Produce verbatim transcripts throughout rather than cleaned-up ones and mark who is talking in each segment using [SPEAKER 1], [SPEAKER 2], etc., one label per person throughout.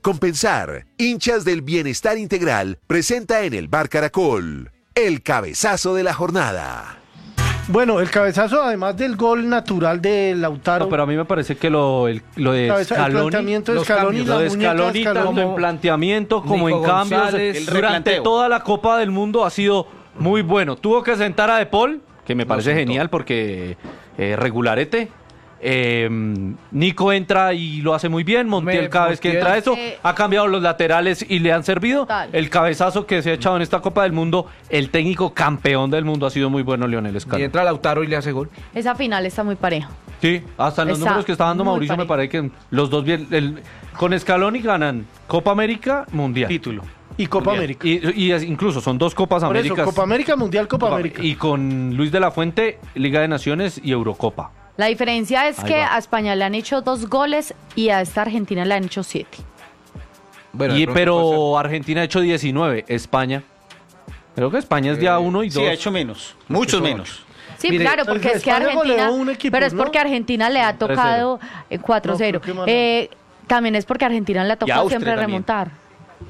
[SPEAKER 1] Compensar, hinchas del bienestar integral, presenta en el Bar Caracol el cabezazo de la jornada.
[SPEAKER 2] Bueno, el cabezazo, además del gol natural de Lautaro.
[SPEAKER 3] No, pero a mí me parece que lo, el, lo de
[SPEAKER 2] Cabeza,
[SPEAKER 3] Scaloni,
[SPEAKER 2] el planteamiento de Scaloni,
[SPEAKER 3] lo de
[SPEAKER 2] la muñeca
[SPEAKER 3] Scaloni,
[SPEAKER 2] de Scaloni,
[SPEAKER 3] tanto en planteamiento como
[SPEAKER 4] Nico
[SPEAKER 3] en cambios,
[SPEAKER 4] González,
[SPEAKER 3] el durante
[SPEAKER 4] replanteo.
[SPEAKER 3] toda la Copa del Mundo ha sido muy bueno. Tuvo que sentar a De Paul, que me parece genial porque eh, regularete. Eh, Nico entra y lo hace muy bien. Montiel,
[SPEAKER 4] Me-
[SPEAKER 3] cada vez que
[SPEAKER 4] Montiel.
[SPEAKER 3] entra eso,
[SPEAKER 5] Eh,
[SPEAKER 3] ha cambiado los laterales y le han servido.
[SPEAKER 5] Total.
[SPEAKER 3] El cabezazo que se ha echado en esta Copa del Mundo, el técnico campeón del mundo ha sido muy bueno, Lionel
[SPEAKER 4] Y
[SPEAKER 3] Scaloni.
[SPEAKER 4] entra Lautaro y le hace gol.
[SPEAKER 5] Esa final está muy pareja.
[SPEAKER 3] Sí, hasta en los
[SPEAKER 5] Está
[SPEAKER 3] números que está dando
[SPEAKER 5] muy
[SPEAKER 3] Mauricio me
[SPEAKER 5] parejo.
[SPEAKER 3] parece que los dos bien, el- con Scaloni ganan Copa América, Mundial.
[SPEAKER 6] Título.
[SPEAKER 2] y Copa
[SPEAKER 3] Mundial.
[SPEAKER 2] América.
[SPEAKER 3] Y, y es- incluso son dos Copas
[SPEAKER 2] Por eso,
[SPEAKER 3] Américas.
[SPEAKER 2] Copa América, Mundial, Copa América.
[SPEAKER 3] Y con Luis de la Fuente, Liga de Naciones y Eurocopa.
[SPEAKER 5] La diferencia es
[SPEAKER 3] Ahí
[SPEAKER 5] que
[SPEAKER 3] va.
[SPEAKER 5] a España le han hecho dos goles y a esta Argentina le han hecho siete.
[SPEAKER 4] Bueno,
[SPEAKER 3] Y-
[SPEAKER 4] de pronto puede
[SPEAKER 3] pero Argentina ha hecho diecinueve, España. Creo que España es de a uno y dos.
[SPEAKER 6] Sí, ha hecho menos. Muchos menos.
[SPEAKER 5] Sí,
[SPEAKER 2] Mire,
[SPEAKER 5] claro, porque
[SPEAKER 2] entonces,
[SPEAKER 5] es que
[SPEAKER 2] España goleó
[SPEAKER 5] Argentina,
[SPEAKER 2] un equipo,
[SPEAKER 5] pero es
[SPEAKER 2] ¿no?
[SPEAKER 5] porque Argentina le ha tocado eh, cuatro cero.
[SPEAKER 2] No, pero qué mal.
[SPEAKER 5] Eh, también es porque Argentina le ha tocado
[SPEAKER 6] Austria
[SPEAKER 5] siempre
[SPEAKER 6] también.
[SPEAKER 5] remontar.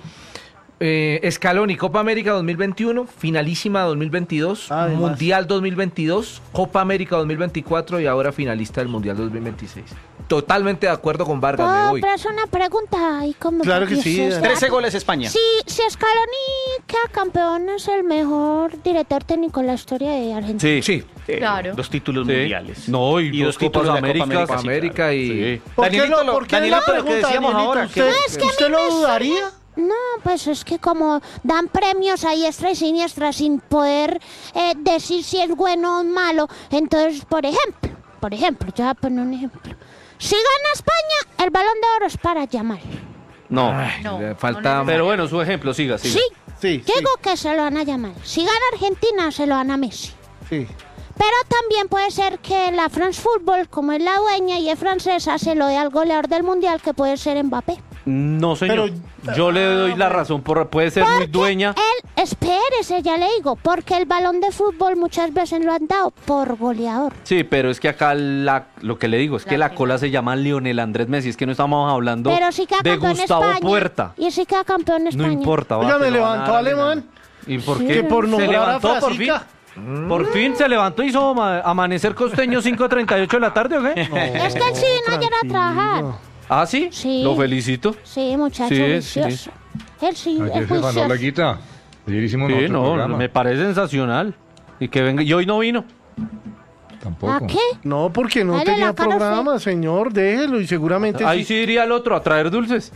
[SPEAKER 4] Eh, Scaloni, Copa América dos mil veintiuno, finalísima dos mil veintidós,
[SPEAKER 2] Además.
[SPEAKER 4] Mundial dos mil veintidós, Copa América dos mil veinticuatro y ahora finalista del Mundial dos mil veintiséis. Totalmente de acuerdo con Vargas, me
[SPEAKER 7] ¿Puedo
[SPEAKER 4] voy.
[SPEAKER 7] hacer una pregunta? ¿Y cómo
[SPEAKER 2] Claro que
[SPEAKER 7] porque
[SPEAKER 2] sí,
[SPEAKER 7] si
[SPEAKER 2] Dani.
[SPEAKER 7] usted-
[SPEAKER 6] trece goles España.
[SPEAKER 7] Si, si Scaloni queda campeón, es el mejor director técnico en la historia de Argentina.
[SPEAKER 3] Sí,
[SPEAKER 4] Sí,
[SPEAKER 6] Eh,
[SPEAKER 5] Claro.
[SPEAKER 6] Dos títulos
[SPEAKER 3] Sí.
[SPEAKER 6] mundiales.
[SPEAKER 3] No, y, dos, Copas
[SPEAKER 6] títulos de
[SPEAKER 3] Américas.
[SPEAKER 6] Copa
[SPEAKER 4] Copa
[SPEAKER 6] América.
[SPEAKER 4] América y...
[SPEAKER 3] Sí.
[SPEAKER 2] ¿Por qué
[SPEAKER 6] Danielito,
[SPEAKER 2] no?
[SPEAKER 6] lo-
[SPEAKER 2] ¿Por qué
[SPEAKER 6] Danielito,
[SPEAKER 2] la
[SPEAKER 6] lo que
[SPEAKER 2] pregunta,
[SPEAKER 6] decíamos
[SPEAKER 2] Danielito?
[SPEAKER 6] ahora,
[SPEAKER 2] ¿Usted,
[SPEAKER 6] que-
[SPEAKER 7] No, es que a
[SPEAKER 2] ¿usted
[SPEAKER 7] mí
[SPEAKER 2] lo
[SPEAKER 7] me
[SPEAKER 2] dudaría?
[SPEAKER 7] No, pues es que como dan premios a diestra y siniestra sin poder eh, decir si es bueno o malo, entonces, por ejemplo, por ejemplo, yo voy a poner un ejemplo. Si gana España, el Balón de Oro es para Yamal.
[SPEAKER 3] No.
[SPEAKER 4] Ay,
[SPEAKER 5] No,
[SPEAKER 4] le
[SPEAKER 5] no
[SPEAKER 4] falta...
[SPEAKER 3] Pero bueno, su ejemplo, siga, siga.
[SPEAKER 7] Sí,
[SPEAKER 2] Sí, sí,
[SPEAKER 7] digo que se lo van a Yamal. Si gana Argentina, se lo van a Messi.
[SPEAKER 2] sí.
[SPEAKER 7] Pero también puede ser que la France Football, como es la dueña y es francesa, se lo dé al goleador del Mundial, que puede ser Mbappé.
[SPEAKER 3] No, señor.
[SPEAKER 2] Pero-
[SPEAKER 3] Yo le doy la razón. Por, puede ser muy
[SPEAKER 7] Porque
[SPEAKER 3] dueña.
[SPEAKER 7] Él, espérese, ya le digo, porque el balón de fútbol muchas veces lo han dado por goleador.
[SPEAKER 3] Sí, pero es que acá la, lo que le digo es que
[SPEAKER 5] La
[SPEAKER 3] la cola se llama Lionel Andrés Messi. Es que no estamos hablando
[SPEAKER 7] Pero si queda
[SPEAKER 3] de
[SPEAKER 7] campeón
[SPEAKER 3] Gustavo
[SPEAKER 7] España.
[SPEAKER 3] Puerta.
[SPEAKER 7] Y si queda campeón
[SPEAKER 3] No
[SPEAKER 7] España.
[SPEAKER 3] importa. va,
[SPEAKER 2] Oiga,
[SPEAKER 3] se
[SPEAKER 2] me
[SPEAKER 3] lo van a
[SPEAKER 2] levantó
[SPEAKER 3] dar a
[SPEAKER 2] alemán.
[SPEAKER 3] ¿Y por
[SPEAKER 7] Sí.
[SPEAKER 3] qué?
[SPEAKER 2] Que por
[SPEAKER 3] se
[SPEAKER 2] nombrar a
[SPEAKER 3] levantó por fin.
[SPEAKER 2] Frasica.
[SPEAKER 3] Por fin se levantó y hizo ama- amanecer costeño cinco treinta y ocho de la tarde, ¿o qué?
[SPEAKER 7] Es que él sí vino ayer a trabajar.
[SPEAKER 3] ¿Ah, sí?
[SPEAKER 7] Sí.
[SPEAKER 3] Lo felicito.
[SPEAKER 7] Sí, muchacho,
[SPEAKER 3] Sí,
[SPEAKER 7] vicioso. Él sí
[SPEAKER 8] Ayer
[SPEAKER 7] es
[SPEAKER 8] se ganó
[SPEAKER 7] juicioso.
[SPEAKER 8] la guita. Ayer hicimos
[SPEAKER 3] Sí,
[SPEAKER 8] nuestro
[SPEAKER 3] no,
[SPEAKER 8] programa.
[SPEAKER 3] me parece sensacional. Y que venga, y hoy no vino.
[SPEAKER 8] Tampoco.
[SPEAKER 7] ¿A qué?
[SPEAKER 2] No, porque no
[SPEAKER 7] Dale
[SPEAKER 2] tenía
[SPEAKER 7] la cara a
[SPEAKER 2] programa, señor, déjelo y seguramente
[SPEAKER 3] Ahí
[SPEAKER 2] sí.
[SPEAKER 3] sí iría el otro a traer dulces.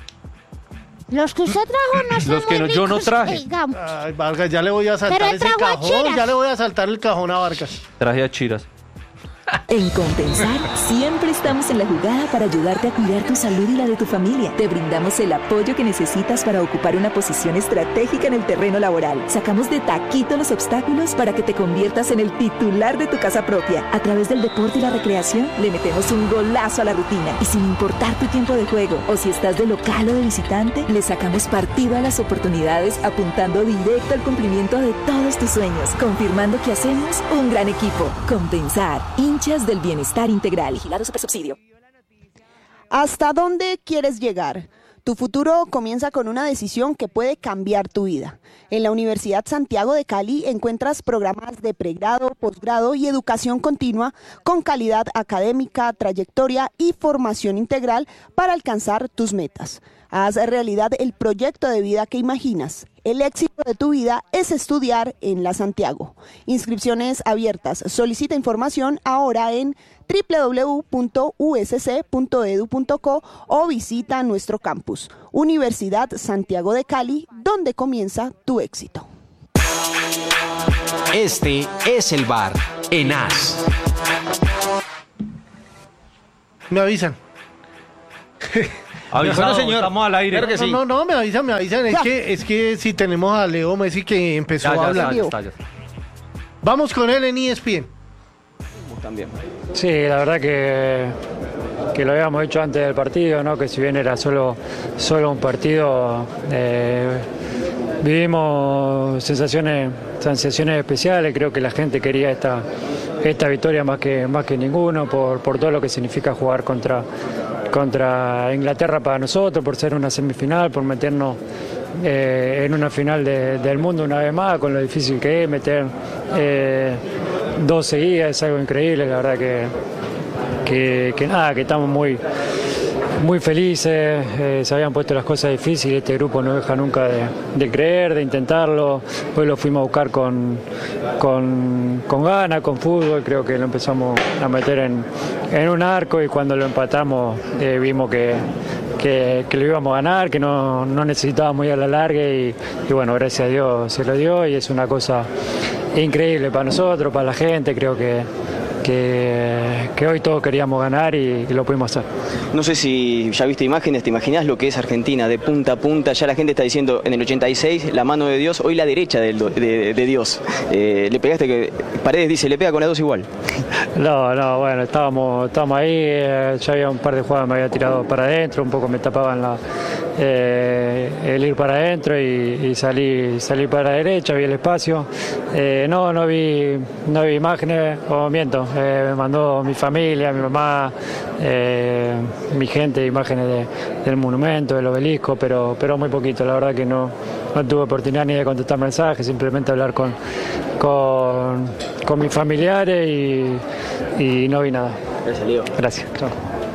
[SPEAKER 7] Los que usted trajo no son
[SPEAKER 3] Los que
[SPEAKER 7] muy
[SPEAKER 3] no- yo no
[SPEAKER 7] ricos,
[SPEAKER 3] traje.
[SPEAKER 7] digamos.
[SPEAKER 2] Ay, Vargas, ya le voy a
[SPEAKER 7] Pero
[SPEAKER 2] saltar
[SPEAKER 7] él
[SPEAKER 2] ese
[SPEAKER 7] trajo
[SPEAKER 2] cajón,
[SPEAKER 7] achiras.
[SPEAKER 2] ya le voy a saltar el cajón a Vargas.
[SPEAKER 3] Traje a Chiras.
[SPEAKER 9] En Compensar, siempre estamos en la jugada para ayudarte a cuidar tu salud y la de tu familia. Te brindamos el apoyo que necesitas para ocupar una posición estratégica en el terreno laboral. Sacamos de taquito los obstáculos para que te conviertas en el titular de tu casa propia. A través del deporte y la recreación, le metemos un golazo a la rutina. Y sin importar tu tiempo de juego, o si estás de local o de visitante, le sacamos partido a las oportunidades apuntando directo al cumplimiento de todos tus sueños, confirmando que hacemos un gran equipo. Compensar, hinchas del bienestar integral. Vigilado Supersubsidio.
[SPEAKER 10] ¿Hasta dónde quieres llegar? Tu futuro comienza con una decisión que puede cambiar tu vida. En la Universidad Santiago de Cali encuentras programas de pregrado, posgrado y educación continua con calidad académica, trayectoria y formación integral para alcanzar tus metas. Haz realidad el proyecto de vida que imaginas. El éxito de tu vida es estudiar en la Santiago. Inscripciones abiertas. Solicita información ahora en doble u doble u doble u punto u s c punto e d u punto co o visita nuestro campus. Universidad Santiago de Cali, donde comienza tu éxito.
[SPEAKER 11] Este es el bar en As.
[SPEAKER 2] Me avisan.
[SPEAKER 3] Avisado,
[SPEAKER 6] Bueno, señor.
[SPEAKER 3] estamos al aire.
[SPEAKER 6] Claro que sí.
[SPEAKER 2] No, no, no, me avisan, me avisan. Es que, es que si tenemos a Leo Messi que empezó
[SPEAKER 3] Ya, ya
[SPEAKER 2] a
[SPEAKER 3] está,
[SPEAKER 2] hablar.
[SPEAKER 3] ya está, ya está.
[SPEAKER 2] Vamos con él en E S P N.
[SPEAKER 6] También.
[SPEAKER 12] Sí, la verdad que, que lo habíamos hecho antes del partido, ¿no? Que si bien era solo, solo un partido, eh, vivimos sensaciones, sensaciones especiales. Creo que la gente quería esta, esta victoria más que, más que ninguno por, por todo lo que significa jugar contra, contra Inglaterra para nosotros, por ser una semifinal, por meternos eh, en una final de, del mundo una vez más, con lo difícil que es meter eh, dos seguidas, es algo increíble, la verdad que, que, que nada, que estamos muy... Muy felices, eh, se habían puesto las cosas difíciles, este grupo no deja nunca de, de creer, de intentarlo, hoy lo fuimos a buscar con, con, con ganas, con fútbol, creo que lo empezamos a meter en, en un arco y cuando lo empatamos eh, vimos que, que, que lo íbamos a ganar, que no, no necesitábamos ir a la larga y, y bueno, gracias a Dios se lo dio y es una cosa increíble para nosotros, para la gente, creo que Que, que hoy todos queríamos ganar y, y lo pudimos hacer.
[SPEAKER 6] No sé si ya viste imágenes, ¿te imaginas lo que es Argentina de punta a punta? Ya la gente está diciendo en el ochenta y seis la mano de Dios, hoy la derecha del, de, de Dios. Eh, le pegaste que Paredes dice, le pega con las dos igual.
[SPEAKER 12] No, no, bueno, estábamos, estábamos ahí, eh, ya había un par de jugadas, me había tirado para adentro, un poco me tapaban la, eh, el ir para adentro y, y salí, salí para la derecha, vi el espacio. Eh, no, no vi, no vi imágenes, o miento. Eh, me mandó mi familia, mi mamá, eh, mi gente, imágenes de, del monumento, del obelisco, pero, pero muy poquito, la verdad que no, no tuve oportunidad ni de contestar mensajes, simplemente hablar con, con, con mis familiares y, y no vi nada.
[SPEAKER 6] Gracias, Leo.
[SPEAKER 12] Gracias. Chao.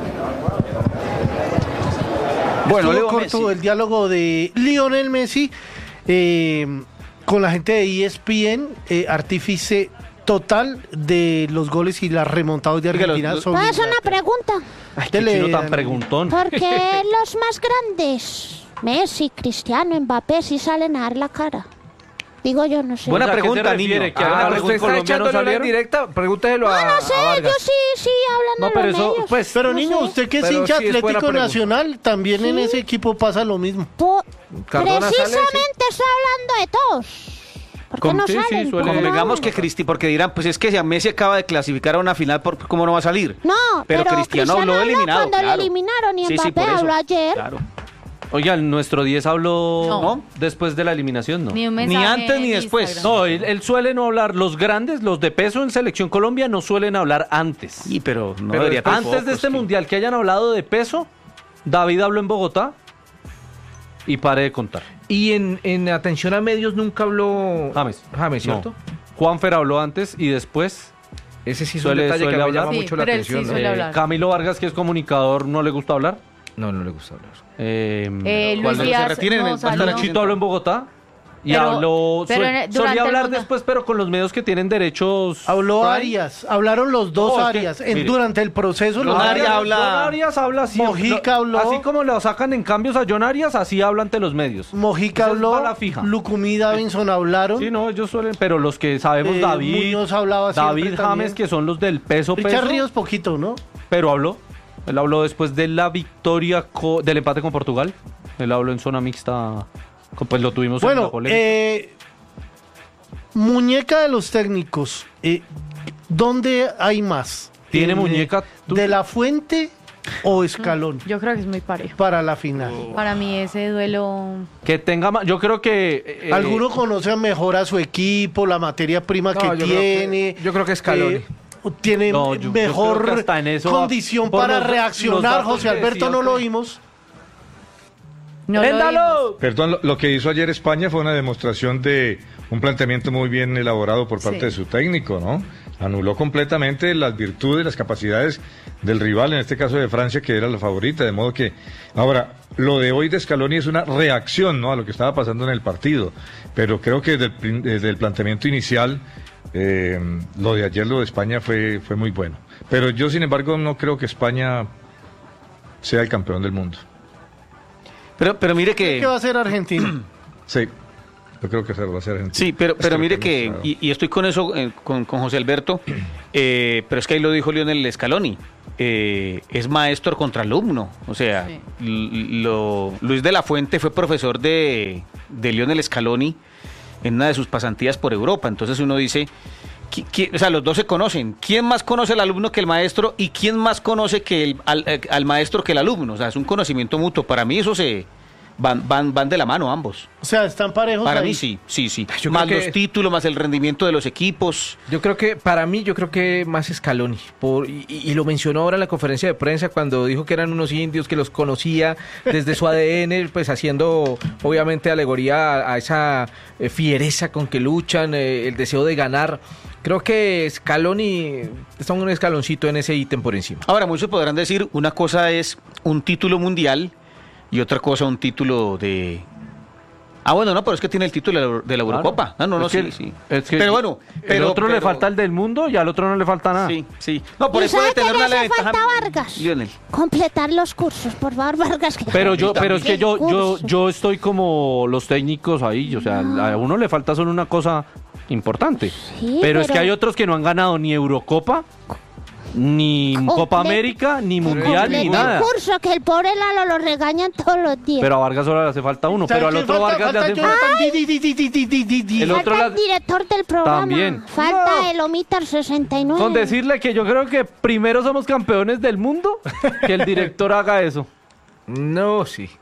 [SPEAKER 2] Bueno, Leo corto Messi. El diálogo de Lionel Messi eh, con la gente de E S P N, eh, artífice total de los goles y las remontadas de Argentina.
[SPEAKER 7] ¿Puedo hacer una pregunta?
[SPEAKER 3] Ay, qué chino tan preguntón.
[SPEAKER 7] ¿Por qué los más grandes, Messi, Cristiano, Mbappé, sí salen a dar la cara? Digo yo, no sé.
[SPEAKER 4] Buena pregunta, niño.
[SPEAKER 3] ¿Que
[SPEAKER 4] ah, pero usted está echándole la directa, pregúntelo a
[SPEAKER 7] No, no sé,
[SPEAKER 4] a
[SPEAKER 7] yo sí, sí, hablando
[SPEAKER 3] no, pero
[SPEAKER 7] de los
[SPEAKER 3] eso,
[SPEAKER 7] medios.
[SPEAKER 3] pues,
[SPEAKER 2] pero
[SPEAKER 7] no
[SPEAKER 2] niño,
[SPEAKER 7] sé.
[SPEAKER 2] usted que es
[SPEAKER 4] Pero
[SPEAKER 2] hincha
[SPEAKER 4] sí es
[SPEAKER 2] Atlético
[SPEAKER 4] buena
[SPEAKER 2] Nacional, también sí. En ese equipo pasa lo mismo.
[SPEAKER 7] Po
[SPEAKER 4] Cardona
[SPEAKER 7] precisamente
[SPEAKER 4] sale, sí.
[SPEAKER 7] estoy hablando de todos. ¿Por qué no
[SPEAKER 3] sí,
[SPEAKER 7] salen?
[SPEAKER 3] sí,
[SPEAKER 7] ¿Por qué no
[SPEAKER 6] Convengamos
[SPEAKER 7] hablan?
[SPEAKER 6] que Cristi, porque dirán, pues es que si a Messi acaba de clasificar a una final, ¿por ¿cómo no va a salir?
[SPEAKER 7] No,
[SPEAKER 6] pero,
[SPEAKER 7] pero
[SPEAKER 6] Cristiano habló
[SPEAKER 7] habló
[SPEAKER 6] eliminado.
[SPEAKER 7] cuando
[SPEAKER 6] claro.
[SPEAKER 7] lo eliminaron y
[SPEAKER 6] Sí, sí,
[SPEAKER 7] Mbappé
[SPEAKER 6] por eso.
[SPEAKER 7] habló ayer.
[SPEAKER 6] Claro.
[SPEAKER 3] Oigan, nuestro diez habló
[SPEAKER 5] No.
[SPEAKER 3] después de la eliminación, ¿no?
[SPEAKER 5] Ni un
[SPEAKER 6] Ni
[SPEAKER 5] mensaje
[SPEAKER 6] antes ni
[SPEAKER 5] en
[SPEAKER 6] después.
[SPEAKER 5] Instagram.
[SPEAKER 3] No, él, él suele no hablar. Los grandes, los de peso en Selección Colombia, no suelen hablar antes.
[SPEAKER 6] Sí, pero no
[SPEAKER 3] Pero
[SPEAKER 6] debería
[SPEAKER 3] antes
[SPEAKER 6] tampoco,
[SPEAKER 3] de este
[SPEAKER 6] es que-
[SPEAKER 3] mundial que hayan hablado de peso, David habló en Bogotá y pare de contar.
[SPEAKER 4] Y en, en atención a medios nunca habló
[SPEAKER 3] James.
[SPEAKER 4] James, ¿cierto?
[SPEAKER 3] No. Juanfer habló antes y después.
[SPEAKER 4] Ese sí es
[SPEAKER 3] Suele-
[SPEAKER 4] un detalle
[SPEAKER 3] suele
[SPEAKER 4] que me
[SPEAKER 3] hablar.
[SPEAKER 4] llama
[SPEAKER 5] Sí,
[SPEAKER 4] mucho la
[SPEAKER 5] pero él sí
[SPEAKER 4] atención. ¿no?
[SPEAKER 5] suele
[SPEAKER 3] eh,
[SPEAKER 5] hablar.
[SPEAKER 3] Camilo Vargas, que es comunicador, ¿no le gusta hablar?
[SPEAKER 4] No, no le gusta hablar.
[SPEAKER 3] Eh,
[SPEAKER 5] Eh, Luis
[SPEAKER 6] Cuando se
[SPEAKER 5] Díaz
[SPEAKER 6] retiren,
[SPEAKER 5] no
[SPEAKER 6] va a estar
[SPEAKER 5] salió.
[SPEAKER 6] aquí.
[SPEAKER 3] Chito habló en Bogotá y
[SPEAKER 5] Pero-
[SPEAKER 3] habló.
[SPEAKER 5] pero
[SPEAKER 3] suel-
[SPEAKER 5] en- durante
[SPEAKER 3] solía
[SPEAKER 5] el
[SPEAKER 3] hablar
[SPEAKER 5] mundial.
[SPEAKER 3] después, pero con los medios que tienen derechos.
[SPEAKER 2] Habló
[SPEAKER 3] Prime.
[SPEAKER 2] Arias, hablaron los dos
[SPEAKER 3] No, es que,
[SPEAKER 2] Arias. En-
[SPEAKER 3] mire,
[SPEAKER 2] durante el proceso, los
[SPEAKER 6] John
[SPEAKER 2] Arias
[SPEAKER 6] Arias habla-
[SPEAKER 3] John Arias habla así.
[SPEAKER 2] Mojica
[SPEAKER 3] lo-
[SPEAKER 2] habló.
[SPEAKER 3] Así como lo sacan en cambios a John Arias, así hablan ante los medios.
[SPEAKER 2] Mojica
[SPEAKER 3] Esa es
[SPEAKER 2] habló,
[SPEAKER 3] bala fija.
[SPEAKER 2] Lucumí y Davinson hablaron.
[SPEAKER 3] Sí, no, ellos suelen, pero los que sabemos,
[SPEAKER 2] Eh,
[SPEAKER 3] David,
[SPEAKER 2] Muñoz hablaba siempre
[SPEAKER 3] David
[SPEAKER 2] también.
[SPEAKER 3] James, que son los del peso,
[SPEAKER 2] Richard
[SPEAKER 3] peso,
[SPEAKER 2] Ríos poquito, ¿no?
[SPEAKER 3] pero habló. Él habló después de la victoria, co- del empate con Portugal. Él habló en zona mixta, co- pues lo tuvimos en la
[SPEAKER 2] Bueno,
[SPEAKER 3] polémica.
[SPEAKER 2] eh, muñeca de los técnicos. Eh, ¿Dónde hay más?
[SPEAKER 3] ¿Tiene
[SPEAKER 2] ¿En, eh,
[SPEAKER 3] muñeca tú?
[SPEAKER 2] ¿De la Fuente o Escalón?
[SPEAKER 5] Yo creo que es muy parejo.
[SPEAKER 2] Para la final.
[SPEAKER 5] Para mí ese duelo...
[SPEAKER 3] Que tenga más, yo creo que... eh,
[SPEAKER 2] Alguno conoce mejor a su equipo, la materia prima
[SPEAKER 4] No,
[SPEAKER 2] que
[SPEAKER 4] yo creo
[SPEAKER 2] tiene.
[SPEAKER 4] que- yo creo que Scaloni.
[SPEAKER 2] eh, tiene
[SPEAKER 3] No, yo- yo
[SPEAKER 2] mejor
[SPEAKER 3] creo que hasta en eso,
[SPEAKER 2] condición
[SPEAKER 3] por
[SPEAKER 2] para
[SPEAKER 3] los- los
[SPEAKER 2] reaccionar.
[SPEAKER 3] datos
[SPEAKER 2] José
[SPEAKER 3] que
[SPEAKER 2] Alberto
[SPEAKER 3] decía
[SPEAKER 2] no lo
[SPEAKER 3] que-
[SPEAKER 2] oímos.
[SPEAKER 5] No lo vimos.
[SPEAKER 8] Perdón, lo, lo que hizo ayer España fue una demostración de un planteamiento muy bien elaborado por parte
[SPEAKER 5] Sí.
[SPEAKER 8] de su técnico, ¿no? Anuló completamente las virtudes, las capacidades del rival, en este caso de Francia, que era la favorita, de modo que... Ahora, lo de hoy de Scaloni es una reacción, ¿no?, a lo que estaba pasando en el partido, pero creo que desde el, prin- desde el planteamiento inicial, eh, lo de ayer, lo de España, fue, fue muy bueno. Pero yo, sin embargo, no creo que España sea el campeón del mundo.
[SPEAKER 6] Pero, pero mire
[SPEAKER 2] ¿Qué
[SPEAKER 6] que...
[SPEAKER 2] va a hacer Argentina?
[SPEAKER 8] Sí, yo creo que se va a hacer Argentina.
[SPEAKER 6] Sí, pero,
[SPEAKER 8] Es
[SPEAKER 6] pero
[SPEAKER 8] lo
[SPEAKER 6] mire
[SPEAKER 8] hemos
[SPEAKER 6] que,
[SPEAKER 8] hablado.
[SPEAKER 6] y, y estoy con eso, eh, con, con José Alberto, eh, pero es que ahí lo dijo Lionel Scaloni, eh, es maestro contra alumno, o sea,
[SPEAKER 5] Sí.
[SPEAKER 6] l- lo, Luis de la Fuente fue profesor de, de Lionel Scaloni en una de sus pasantías por Europa, entonces uno dice, qui- qui- o sea, los dos se conocen, ¿quién más conoce al alumno que el maestro y quién más conoce que el, al, eh, al maestro que el alumno? O sea, es un conocimiento mutuo, para mí eso se... van, van, van de la mano ambos.
[SPEAKER 2] O sea, están parejos.
[SPEAKER 6] Para
[SPEAKER 2] ahí.
[SPEAKER 6] mí sí, sí, sí.
[SPEAKER 4] Yo
[SPEAKER 6] Más
[SPEAKER 4] creo
[SPEAKER 6] los
[SPEAKER 4] que-
[SPEAKER 6] títulos, más el rendimiento de los equipos.
[SPEAKER 4] Yo creo que, para mí, yo creo que más Scaloni. Por, y, y lo mencionó ahora en la conferencia de prensa cuando dijo que eran unos indios, que los conocía desde su A D N, pues haciendo, obviamente, alegoría a, a esa eh, fiereza con que luchan, eh, el deseo de ganar. Creo que Scaloni está un escaloncito en ese ítem por encima.
[SPEAKER 6] Ahora, muchos podrán decir, una cosa es un título mundial y otra cosa un título de... Ah, bueno, no, pero es que tiene el título de la, de la Eurocopa. No, no, no,
[SPEAKER 3] Es
[SPEAKER 6] sí,
[SPEAKER 3] que-
[SPEAKER 6] sí.
[SPEAKER 3] es que
[SPEAKER 6] pero bueno,
[SPEAKER 3] el
[SPEAKER 6] pero,
[SPEAKER 3] otro le
[SPEAKER 6] pero-
[SPEAKER 3] falta el del mundo y al otro no le falta nada.
[SPEAKER 6] Sí, sí. No, por
[SPEAKER 7] ¿Y
[SPEAKER 6] ahí puede
[SPEAKER 7] sabe qué
[SPEAKER 6] tener
[SPEAKER 7] le
[SPEAKER 6] una
[SPEAKER 7] hace
[SPEAKER 6] leve ventaja.
[SPEAKER 7] falta a Vargas?
[SPEAKER 6] Lionel.
[SPEAKER 7] Completar los cursos, por favor, Vargas. que-
[SPEAKER 3] Pero yo, pero es que yo, yo,
[SPEAKER 7] Cursos.
[SPEAKER 3] yo estoy como los técnicos ahí, o sea, a uno le falta solo una cosa importante.
[SPEAKER 7] Sí,
[SPEAKER 3] pero, es que
[SPEAKER 7] pero-
[SPEAKER 3] hay otros que no han ganado ni Eurocopa, ni Copa
[SPEAKER 7] Comple-
[SPEAKER 3] América, ni Mundial, ni
[SPEAKER 7] Complete
[SPEAKER 3] nada.
[SPEAKER 7] el curso, que el pobre Lalo lo regañan todos los días.
[SPEAKER 3] Pero a Vargas solo le hace falta uno,
[SPEAKER 2] ¿Sabe
[SPEAKER 3] pero al
[SPEAKER 2] quién
[SPEAKER 3] otro
[SPEAKER 2] falta?
[SPEAKER 3] Vargas le
[SPEAKER 2] Falta
[SPEAKER 3] hace
[SPEAKER 2] Jonathan
[SPEAKER 3] falta...
[SPEAKER 2] Di- Di- Di- Di- Di- Di- Di- Di.
[SPEAKER 3] El otro
[SPEAKER 7] Falta
[SPEAKER 3] la-
[SPEAKER 7] el director del programa.
[SPEAKER 3] También.
[SPEAKER 7] Falta el Omitar sesenta y nueve.
[SPEAKER 3] Con decirle que yo creo que primero somos campeones del mundo que el director haga eso.
[SPEAKER 4] No, sí.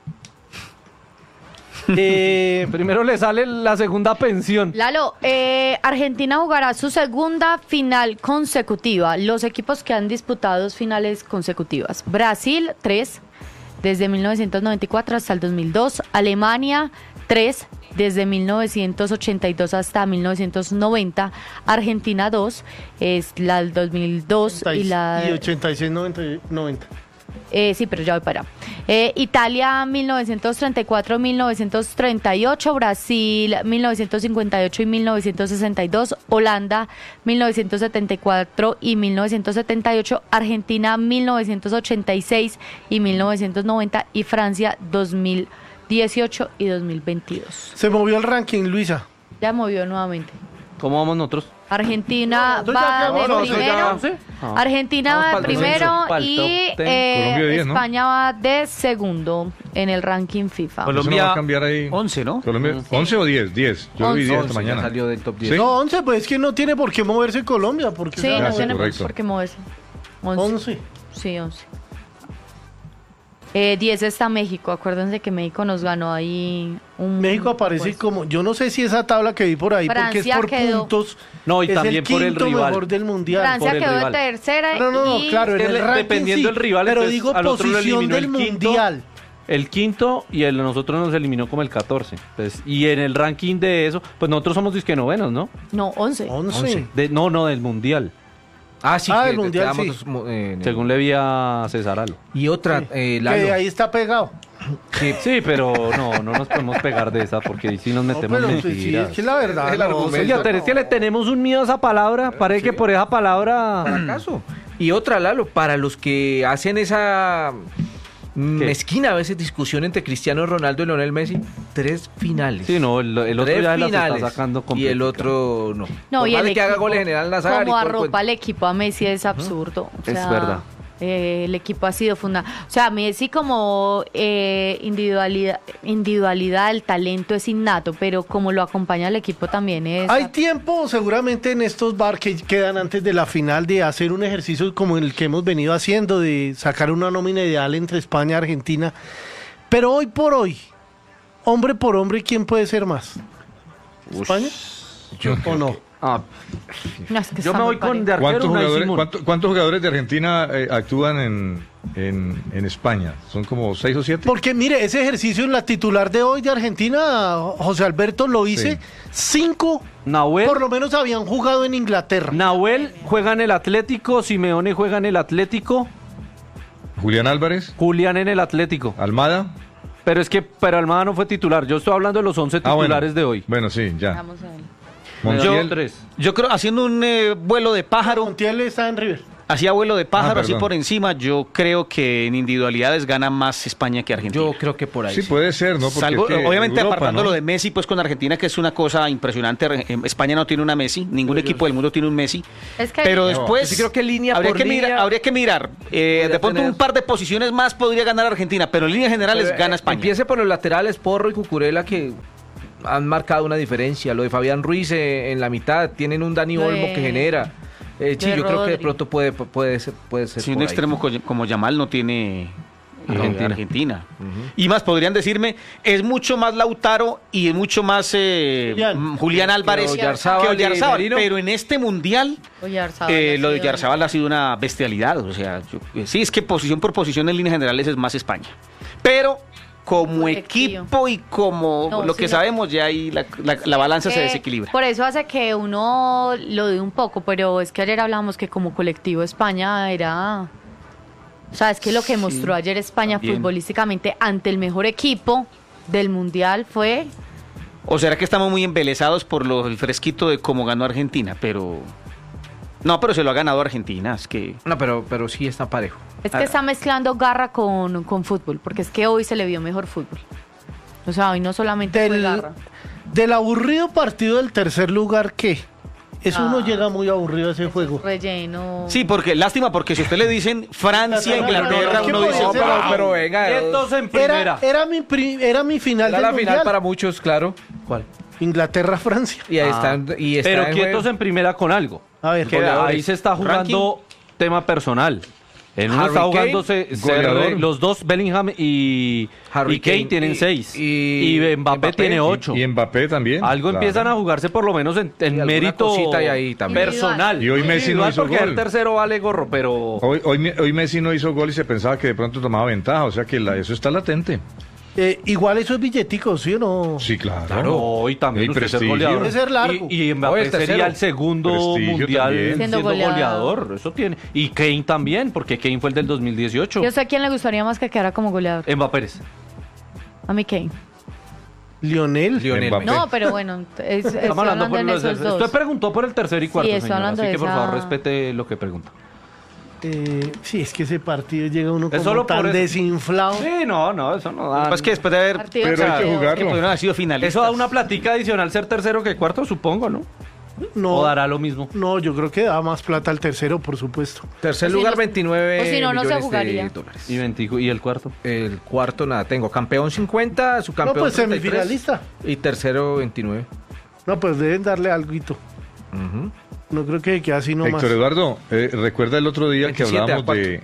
[SPEAKER 2] Eh,
[SPEAKER 3] Primero le sale la segunda pensión.
[SPEAKER 5] Lalo, eh, Argentina jugará su segunda final consecutiva. Los equipos que han disputado dos finales consecutivas. Brasil, tres, desde mil novecientos noventa y cuatro hasta el dos mil dos. Alemania, tres, desde mil novecientos ochenta y dos hasta mil novecientos noventa. Argentina, dos, es la del dos mil dos y la...
[SPEAKER 2] Y ochenta y seis, noventa, noventa.
[SPEAKER 5] Eh, sí, pero ya voy para allá. Eh, Italia mil novecientos treinta y cuatro, mil novecientos treinta y ocho, Brasil mil novecientos cincuenta y ocho y mil novecientos sesenta y dos, Holanda mil novecientos setenta y cuatro y mil novecientos setenta y ocho, Argentina mil novecientos ochenta y seis y mil novecientos noventa y Francia dos mil dieciocho y dos mil veintidós.
[SPEAKER 2] Se movió el ranking, Luisa.
[SPEAKER 5] Ya movió nuevamente.
[SPEAKER 3] ¿Cómo vamos nosotros?
[SPEAKER 5] Argentina
[SPEAKER 2] No, no, ya
[SPEAKER 5] va
[SPEAKER 2] quedamos,
[SPEAKER 5] de
[SPEAKER 2] no,
[SPEAKER 5] primero.
[SPEAKER 3] ¿sí? Ah.
[SPEAKER 5] Argentina
[SPEAKER 4] Vamos
[SPEAKER 5] va de
[SPEAKER 4] pa'l
[SPEAKER 5] primero
[SPEAKER 3] descenso, pa'l
[SPEAKER 5] y
[SPEAKER 3] top ten.
[SPEAKER 5] eh,
[SPEAKER 8] Colombia diez, ¿no?
[SPEAKER 5] España va de segundo en el ranking FIFA.
[SPEAKER 8] Eso no
[SPEAKER 6] Colombia,
[SPEAKER 8] va a cambiar ahí.
[SPEAKER 6] once, ¿no?
[SPEAKER 8] Colombia, ¿once o diez? diez. Yo lo vi
[SPEAKER 5] once.
[SPEAKER 8] diez esta
[SPEAKER 4] once, ya
[SPEAKER 8] mañana.
[SPEAKER 4] salió del top diez.
[SPEAKER 8] Sí.
[SPEAKER 2] No, once, pues es que no tiene por qué moverse Colombia. Porque
[SPEAKER 5] Sí,
[SPEAKER 2] ya-
[SPEAKER 5] no
[SPEAKER 8] Ah, sí,
[SPEAKER 5] tiene
[SPEAKER 8] correcto.
[SPEAKER 5] por qué moverse. once.
[SPEAKER 2] once.
[SPEAKER 5] Sí, once. Eh, diez está México. Acuérdense que México nos ganó ahí un...
[SPEAKER 2] México aparece
[SPEAKER 5] pues,
[SPEAKER 2] como, yo no sé si esa tabla que vi por ahí, porque es
[SPEAKER 5] Francia
[SPEAKER 2] por
[SPEAKER 5] quedó-
[SPEAKER 2] puntos.
[SPEAKER 3] No, y
[SPEAKER 2] es
[SPEAKER 3] también
[SPEAKER 2] el
[SPEAKER 3] por el
[SPEAKER 2] quinto
[SPEAKER 3] rival.
[SPEAKER 2] mejor del mundial.
[SPEAKER 5] Francia
[SPEAKER 3] por el
[SPEAKER 5] quedó
[SPEAKER 3] rival.
[SPEAKER 5] de tercera
[SPEAKER 2] No, no, no,
[SPEAKER 5] y...
[SPEAKER 2] claro, en
[SPEAKER 3] Es
[SPEAKER 2] el
[SPEAKER 3] que
[SPEAKER 2] ranking
[SPEAKER 3] dependiendo
[SPEAKER 2] sí,
[SPEAKER 3] del rival,
[SPEAKER 2] pero
[SPEAKER 3] entonces,
[SPEAKER 2] digo
[SPEAKER 3] al otro lo
[SPEAKER 2] posición
[SPEAKER 3] eliminó
[SPEAKER 2] del
[SPEAKER 3] el quinto.
[SPEAKER 2] mundial.
[SPEAKER 3] El quinto y el nosotros nos eliminó como el catorce. Pues, y en el ranking de eso, pues nosotros somos disque novenos, ¿no?
[SPEAKER 5] No, once.
[SPEAKER 2] once.
[SPEAKER 3] De, no, no, del mundial.
[SPEAKER 4] Ah, sí,
[SPEAKER 2] Ah,
[SPEAKER 4] que
[SPEAKER 2] el mundial,
[SPEAKER 4] quedamos,
[SPEAKER 2] sí.
[SPEAKER 4] eh, en el-
[SPEAKER 3] Según le vi a César Alo.
[SPEAKER 4] Y otra,
[SPEAKER 2] Sí.
[SPEAKER 4] eh,
[SPEAKER 2] Que
[SPEAKER 4] Lalo,
[SPEAKER 2] ahí está pegado.
[SPEAKER 4] que
[SPEAKER 3] Sí, pero no, no nos podemos pegar de esa porque ahí sí nos
[SPEAKER 2] No,
[SPEAKER 3] metemos
[SPEAKER 2] pero sí, sí,
[SPEAKER 3] mentiras.
[SPEAKER 2] es que es la verdad.
[SPEAKER 4] El
[SPEAKER 2] no,
[SPEAKER 4] argumento.
[SPEAKER 3] Oiga,
[SPEAKER 2] no.
[SPEAKER 3] Teresia, le tenemos un miedo a esa palabra. Parece que por esa palabra...
[SPEAKER 4] fracaso. Y otra, Lalo, para los que hacen esa mezquina a veces discusión entre Cristiano Ronaldo y Lionel Messi, tres finales.
[SPEAKER 3] Sí, no, el, el otro
[SPEAKER 4] Tres
[SPEAKER 3] ya las está
[SPEAKER 4] finales,
[SPEAKER 3] sacando
[SPEAKER 4] y el
[SPEAKER 3] completica.
[SPEAKER 4] otro no.
[SPEAKER 5] No,
[SPEAKER 4] Por
[SPEAKER 5] y
[SPEAKER 4] más
[SPEAKER 5] el
[SPEAKER 4] de que haga
[SPEAKER 5] equipo,
[SPEAKER 4] goles General Nazar y
[SPEAKER 5] como
[SPEAKER 4] todo el
[SPEAKER 5] arropa
[SPEAKER 4] cuento.
[SPEAKER 5] al equipo a Messi es absurdo. O
[SPEAKER 3] Es
[SPEAKER 5] sea,
[SPEAKER 3] verdad.
[SPEAKER 5] eh, el equipo ha sido fundamental. O sea, Messi como eh, individualidad, individualidad, el talento es innato, pero como lo acompaña el equipo también es...
[SPEAKER 2] Hay tiempo seguramente en estos bar que quedan antes de la final de hacer un ejercicio como el que hemos venido haciendo, de sacar una nómina ideal entre España y Argentina. Pero hoy por hoy, hombre por hombre, ¿quién puede ser más? ¿España? ¿O no?
[SPEAKER 3] Ah,
[SPEAKER 5] No, es que
[SPEAKER 3] yo
[SPEAKER 5] está
[SPEAKER 3] me
[SPEAKER 5] muy
[SPEAKER 3] voy con
[SPEAKER 5] parejo.
[SPEAKER 3] de arquero
[SPEAKER 8] ¿Cuántos
[SPEAKER 3] Unai
[SPEAKER 8] jugadores,
[SPEAKER 3] Simón.
[SPEAKER 8] cuánto- cuántos jugadores de Argentina eh, actúan en, en, en España? ¿Son como seis o siete?
[SPEAKER 2] Porque mire, ese ejercicio en la titular de hoy de Argentina, José Alberto, lo hice.
[SPEAKER 8] Sí.
[SPEAKER 2] Cinco,
[SPEAKER 3] Nahuel,
[SPEAKER 2] por lo menos habían jugado en Inglaterra.
[SPEAKER 3] Nahuel juega en el Atlético, Simeone juega en el Atlético,
[SPEAKER 8] Julián Álvarez,
[SPEAKER 3] Julián en el Atlético.
[SPEAKER 8] Almada.
[SPEAKER 3] Pero es que pero Almada no fue titular. Yo estoy hablando de los once
[SPEAKER 8] Ah, bueno.
[SPEAKER 3] titulares de hoy.
[SPEAKER 8] Bueno, sí, ya.
[SPEAKER 5] Vamos a ver.
[SPEAKER 8] Montiel.
[SPEAKER 3] tres.
[SPEAKER 6] Yo creo, haciendo un eh, vuelo de pájaro,
[SPEAKER 2] Montiel está en River.
[SPEAKER 6] hacía vuelo de pájaro
[SPEAKER 8] Ah,
[SPEAKER 6] así
[SPEAKER 8] perdón.
[SPEAKER 6] por encima, yo creo que en individualidades gana más España que Argentina.
[SPEAKER 4] Yo creo que por ahí.
[SPEAKER 8] Sí, puede ser, ¿no? Porque
[SPEAKER 6] Salvo-
[SPEAKER 8] es que
[SPEAKER 6] obviamente
[SPEAKER 8] Europa,
[SPEAKER 6] apartando
[SPEAKER 8] ¿no?
[SPEAKER 6] lo de Messi pues con Argentina, que es una cosa impresionante. Eh, España no tiene una Messi, ningún equipo del mundo tiene un Messi,
[SPEAKER 5] Es que
[SPEAKER 6] pero
[SPEAKER 5] no,
[SPEAKER 6] después
[SPEAKER 4] yo sí creo que línea
[SPEAKER 6] habría,
[SPEAKER 4] por
[SPEAKER 6] que mirar,
[SPEAKER 4] línea
[SPEAKER 6] habría que mirar eh,
[SPEAKER 4] podría
[SPEAKER 6] de pronto
[SPEAKER 4] tener-
[SPEAKER 6] un par de posiciones más podría ganar Argentina, pero en líneas generales
[SPEAKER 4] Pero,
[SPEAKER 6] gana
[SPEAKER 4] eh,
[SPEAKER 6] España.
[SPEAKER 4] Empiece por los laterales, Porro y Cucurella, que han marcado una diferencia. Lo de Fabián Ruiz eh, en la mitad, tienen un Dani
[SPEAKER 5] Lo de-
[SPEAKER 4] Olmo que genera. Eh, sí,
[SPEAKER 5] de
[SPEAKER 4] yo creo que de
[SPEAKER 5] Rodri.
[SPEAKER 4] pronto puede, puede ser, puede ser
[SPEAKER 6] Si un
[SPEAKER 4] por ahí.
[SPEAKER 6] extremo co- como Yamal no tiene Argentina. Argentina. Uh-huh. Y más podrían decirme, es mucho más Lautaro y es mucho más eh, Julián. Julián Álvarez que Oyarzábal, pero en este mundial eh, lo de Oyarzábal ha sido una bestialidad. O sea, yo, sí, es que posición por posición en líneas generales es más España. Pero como colectivo. Equipo y como no, lo que sino, sabemos, ya ahí la, la, la balanza se desequilibra.
[SPEAKER 5] Por eso hace que uno lo dé un poco, pero es que ayer hablábamos que como colectivo España era... O sea, es que lo que sí, mostró ayer España también. Futbolísticamente ante el mejor equipo del Mundial fue...
[SPEAKER 6] ¿O será que estamos muy embelesados por lo, el fresquito de cómo ganó Argentina? Pero... No, pero se lo ha ganado Argentina, es que...
[SPEAKER 4] No, pero, pero sí está parejo.
[SPEAKER 5] Es que está mezclando garra con, con fútbol, porque es que hoy se le vio mejor fútbol. O sea, hoy no solamente
[SPEAKER 2] del,
[SPEAKER 5] fue garra.
[SPEAKER 2] Del aburrido partido del tercer lugar, ¿qué? Eso ah, uno llega muy aburrido a ese juego.
[SPEAKER 5] Relleno.
[SPEAKER 6] Sí, porque, lástima, porque si usted le dicen Francia, Inglaterra, uno dice...
[SPEAKER 4] No, pero, pero venga.
[SPEAKER 2] Entonces, en primera. Era, era, mi, pri, era mi final
[SPEAKER 4] era
[SPEAKER 2] del
[SPEAKER 4] la
[SPEAKER 2] mundial.
[SPEAKER 4] Final para muchos, claro.
[SPEAKER 2] ¿Cuál? Inglaterra-Francia.
[SPEAKER 4] Y ahí ah. están, y está
[SPEAKER 3] pero
[SPEAKER 4] en
[SPEAKER 3] quietos
[SPEAKER 4] juego.
[SPEAKER 3] En primera con algo.
[SPEAKER 2] A ver,
[SPEAKER 3] que ahí se está jugando ranking. Tema personal. En uno está jugándose los dos, Bellingham y, y Kane tienen y, seis. Y, y Mbappé, Mbappé tiene ocho.
[SPEAKER 8] Y, y Mbappé también.
[SPEAKER 3] Algo claro. Empiezan a jugarse por lo menos en, en mérito
[SPEAKER 4] ahí
[SPEAKER 3] personal.
[SPEAKER 8] Y hoy Messi no hizo
[SPEAKER 3] porque
[SPEAKER 8] gol.
[SPEAKER 3] El tercero vale gorro, pero...
[SPEAKER 8] Hoy, hoy, hoy Messi no hizo gol y se pensaba que de pronto tomaba ventaja. O sea que la, eso está latente.
[SPEAKER 2] Eh, igual eso es billetico, ¿sí o no?
[SPEAKER 8] Sí, claro.
[SPEAKER 3] Claro, hoy también usted es goleador.
[SPEAKER 2] Debe ser largo.
[SPEAKER 3] Y, y Mbappé el sería el segundo prestigio mundial también. Siendo goleador. goleador. Eso tiene. Y Kane también, porque Kane fue el del dos mil dieciocho.
[SPEAKER 5] Yo sé a quién le gustaría más que quedara como goleador.
[SPEAKER 3] Mbappé.
[SPEAKER 5] A mí Kane.
[SPEAKER 2] Lionel.
[SPEAKER 4] Lionel
[SPEAKER 2] Mbappé.
[SPEAKER 5] No, pero bueno, es, es,
[SPEAKER 3] estamos hablando, hablando
[SPEAKER 5] por
[SPEAKER 3] de esos dos. Usted preguntó por el tercer y cuarto,
[SPEAKER 5] sí,
[SPEAKER 3] señor, así
[SPEAKER 5] de
[SPEAKER 3] que por
[SPEAKER 5] esa...
[SPEAKER 3] favor respete lo que pregunta.
[SPEAKER 2] Eh, sí, es que ese partido llega uno como
[SPEAKER 3] solo
[SPEAKER 2] tan desinflado.
[SPEAKER 3] Sí, no, no, eso no da.
[SPEAKER 6] Pues que después de haber...
[SPEAKER 8] Pero hay que jugarlo.
[SPEAKER 6] Que no ha sido finalistas.
[SPEAKER 3] Eso da una platica adicional ser tercero que cuarto, supongo, ¿no?
[SPEAKER 2] No.
[SPEAKER 3] ¿O dará lo mismo?
[SPEAKER 2] No, yo creo que da más plata al tercero, por supuesto.
[SPEAKER 4] Tercer lugar,
[SPEAKER 5] si
[SPEAKER 4] veintinueve
[SPEAKER 5] o si no, no
[SPEAKER 4] millones
[SPEAKER 5] se jugaría.
[SPEAKER 4] de dólares.
[SPEAKER 3] ¿Y, veinte, ¿Y el cuarto?
[SPEAKER 4] El cuarto, nada, tengo campeón cincuenta, su campeón
[SPEAKER 2] no, pues
[SPEAKER 4] treinta y tres,
[SPEAKER 2] semifinalista.
[SPEAKER 4] Y tercero, veintinueve.
[SPEAKER 2] No, pues deben darle alguito. Uh-huh. No creo que quede así nomás.
[SPEAKER 8] Héctor Eduardo, eh, recuerda el otro día que hablábamos de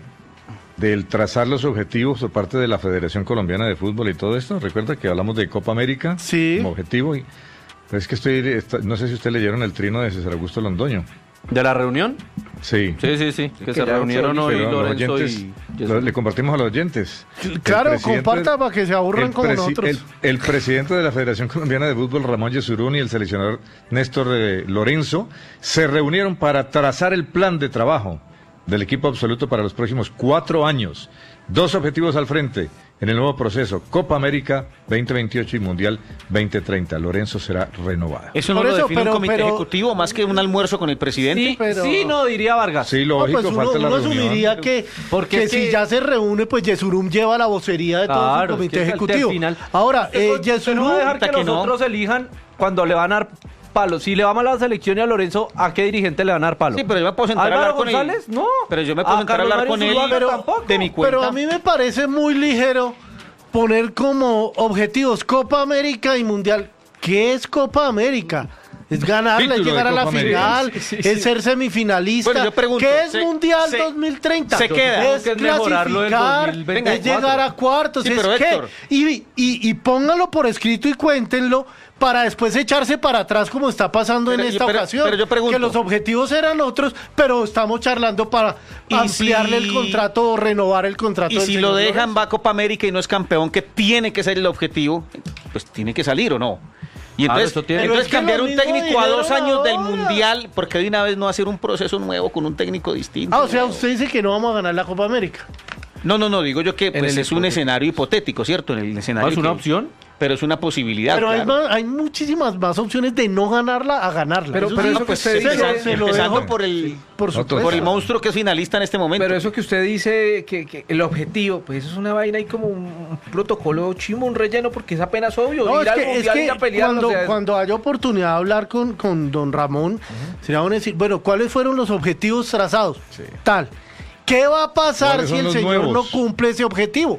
[SPEAKER 8] del trazar los objetivos por parte de la Federación Colombiana de Fútbol y todo esto. Recuerda que hablamos de Copa América
[SPEAKER 2] sí.
[SPEAKER 8] como objetivo. Y, pero es que estoy, está, no sé si usted leyeron el trino de César Augusto Londoño.
[SPEAKER 3] ¿De la reunión?
[SPEAKER 8] Sí.
[SPEAKER 3] Sí, sí, sí. Que, que se reunieron hoy Lorenzo
[SPEAKER 8] oyentes, y... Lo, le compartimos a los oyentes.
[SPEAKER 2] Claro, comparta para que se aburran como
[SPEAKER 8] presi-
[SPEAKER 2] nosotros.
[SPEAKER 8] El, el presidente de la Federación Colombiana de Fútbol, Ramón Yesurún, y el seleccionador Néstor eh, Lorenzo se reunieron para trazar el plan de trabajo del equipo absoluto para los próximos cuatro años. Dos objetivos al frente en el nuevo proceso: Copa América veinte veintiocho y Mundial veinte treinta. Lorenzo será renovada.
[SPEAKER 6] Eso no
[SPEAKER 2] Por
[SPEAKER 6] lo
[SPEAKER 2] eso,
[SPEAKER 6] define
[SPEAKER 2] pero,
[SPEAKER 6] un comité
[SPEAKER 2] pero,
[SPEAKER 6] ejecutivo más que un almuerzo con el presidente.
[SPEAKER 3] Sí,
[SPEAKER 2] pero...
[SPEAKER 3] sí no, diría Vargas.
[SPEAKER 8] Sí, lógico,
[SPEAKER 2] no, pues uno,
[SPEAKER 8] falta la
[SPEAKER 2] uno
[SPEAKER 8] reunión.
[SPEAKER 2] asumiría que,
[SPEAKER 3] Porque
[SPEAKER 2] que
[SPEAKER 3] es
[SPEAKER 2] si
[SPEAKER 3] que...
[SPEAKER 2] ya se reúne, pues Yesurum lleva la vocería de
[SPEAKER 3] claro,
[SPEAKER 2] todo el comité
[SPEAKER 3] es que
[SPEAKER 2] ejecutivo.
[SPEAKER 3] Final...
[SPEAKER 2] Ahora, eh,
[SPEAKER 3] Yesurum... no va a dejar que, que los no. otros elijan cuando le van a dar palo. Si le va mal a la selección y a Lorenzo, ¿a qué dirigente le van a dar palo?
[SPEAKER 6] Sí, pero yo me puedo sentar a hablar con
[SPEAKER 3] González?
[SPEAKER 6] él.
[SPEAKER 3] No.
[SPEAKER 6] Pero yo me puedo sentar a hablar con él
[SPEAKER 2] pero,
[SPEAKER 6] de mi cuenta.
[SPEAKER 2] Pero a mí me parece muy ligero poner como objetivos Copa América y Mundial. ¿Qué es Copa América? Es ganarla, es llegar a la Copa final, sí, sí, sí. Es ser semifinalista.
[SPEAKER 6] Bueno, yo pregunto,
[SPEAKER 2] ¿qué es
[SPEAKER 6] se,
[SPEAKER 2] Mundial
[SPEAKER 6] se,
[SPEAKER 2] dos mil treinta?
[SPEAKER 6] Se queda.
[SPEAKER 2] Es clasificar, es llegar a cuartos.
[SPEAKER 6] Sí,
[SPEAKER 2] es
[SPEAKER 6] pero
[SPEAKER 2] que,
[SPEAKER 6] Héctor.
[SPEAKER 2] y, y, y pónganlo por escrito y cuéntenlo para después echarse para atrás como está pasando pero, en esta
[SPEAKER 6] pero,
[SPEAKER 2] ocasión.
[SPEAKER 6] Pero yo pregunto,
[SPEAKER 2] que los objetivos eran otros, pero estamos charlando para ampliarle si, el contrato o renovar el contrato.
[SPEAKER 6] Y si lo dejan, Lorenzo. Va a Copa América y no es campeón, que tiene que ser el objetivo, pues tiene que salir o no. Y entonces, ah, tiene... entonces cambiar un técnico a dos años ahora. Del Mundial, porque de una vez no hacer un proceso nuevo con un técnico distinto.
[SPEAKER 2] Ah, o sea,
[SPEAKER 6] ¿no?
[SPEAKER 2] Usted dice que no vamos a ganar la Copa América.
[SPEAKER 6] No, no, no, digo yo que pues, es un escenario hipotético, ¿cierto? En el escenario
[SPEAKER 3] ¿No es una
[SPEAKER 6] que...
[SPEAKER 3] opción?
[SPEAKER 6] Pero es una posibilidad.
[SPEAKER 2] Pero
[SPEAKER 6] claro.
[SPEAKER 2] hay, más, hay muchísimas más opciones de no ganarla a ganarla.
[SPEAKER 4] Pero,
[SPEAKER 2] eso
[SPEAKER 4] pero
[SPEAKER 2] sí,
[SPEAKER 4] eso que
[SPEAKER 6] pues,
[SPEAKER 4] usted dice,
[SPEAKER 6] empezando,
[SPEAKER 2] se lo
[SPEAKER 6] empezando
[SPEAKER 2] dejo,
[SPEAKER 6] por el
[SPEAKER 2] por,
[SPEAKER 6] por el monstruo que es finalista en este momento.
[SPEAKER 4] Pero eso que usted dice, que, que el objetivo, pues eso es una vaina ahí como un, un protocolo chimo, un relleno, porque es apenas obvio.
[SPEAKER 2] No,
[SPEAKER 4] ir
[SPEAKER 2] es que,
[SPEAKER 4] al
[SPEAKER 2] es que
[SPEAKER 4] a pelear,
[SPEAKER 2] cuando,
[SPEAKER 4] o sea,
[SPEAKER 2] cuando haya oportunidad de hablar con, con don Ramón, uh-huh. sería bueno decir, bueno, ¿cuáles fueron los objetivos trazados? Sí. Tal. ¿Qué va a pasar si el señor nuevos? No cumple ese objetivo?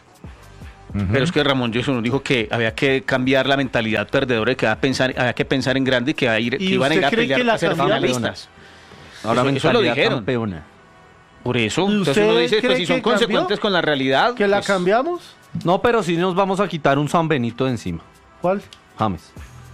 [SPEAKER 6] Uh-huh. Pero es que Ramón Johnson nos dijo que había que cambiar la mentalidad perdedora y que había, pensar, había que pensar en grande y que, a ir, que iban a ir a pelear a ser finalistas.
[SPEAKER 3] Ahora
[SPEAKER 6] eso, eso lo dijeron.
[SPEAKER 3] Campeona.
[SPEAKER 6] Por eso, entonces uno dice, pues si son consecuentes
[SPEAKER 2] cambió?
[SPEAKER 6] con la realidad.
[SPEAKER 2] ¿Que la
[SPEAKER 6] pues,
[SPEAKER 2] cambiamos?
[SPEAKER 3] No, pero sí nos vamos a quitar un San Benito de encima.
[SPEAKER 2] ¿Cuál?
[SPEAKER 3] James.